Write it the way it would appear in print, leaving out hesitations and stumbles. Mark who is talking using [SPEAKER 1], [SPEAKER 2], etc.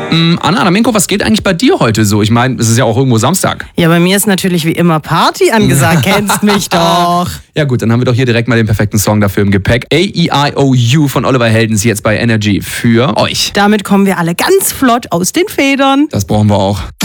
[SPEAKER 1] Anna Adaminko, was geht eigentlich bei dir heute so? Ich meine, es ist ja auch irgendwo Samstag.
[SPEAKER 2] Ja, bei mir ist natürlich wie immer Party angesagt. Kennst mich doch.
[SPEAKER 1] Ja gut, dann haben wir doch hier direkt mal den perfekten Song dafür im Gepäck. A-E-I-O-U von Oliver Heldens jetzt bei Energy für euch.
[SPEAKER 2] Damit kommen wir alle ganz flott aus den Federn.
[SPEAKER 1] Das brauchen wir auch.